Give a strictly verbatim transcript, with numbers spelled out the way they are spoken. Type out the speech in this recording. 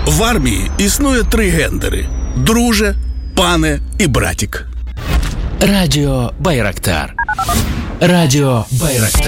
В армії існує три гендери: друже, пане і братік. Радіо Байрактар. Радіо Байрактар.